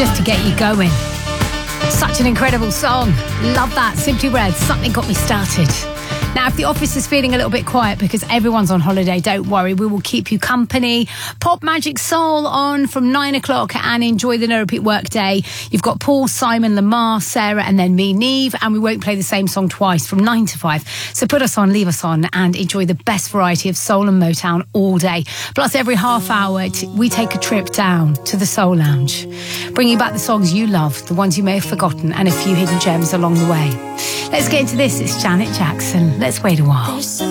just to get you going. Such an incredible song. Love that. Simply Red, Something Got Me Started. Now, if the office is feeling a little bit quiet because everyone's on holiday, don't worry, we will keep you company. Pop Magic Soul on from 9 o'clock and enjoy the No Repeat Workday. You've got Paul, Simon, Lamar, Sarah and then me, Neve, and we won't play the same song twice from 9 to 5. So put us on, leave us on and enjoy the best variety of soul and Motown all day. Plus every half hour, we take a trip down to the Soul Lounge, bringing back the songs you love, the ones you may have forgotten and a few hidden gems along the way. Let's get into this. It's Janet Jackson. Let's wait a while.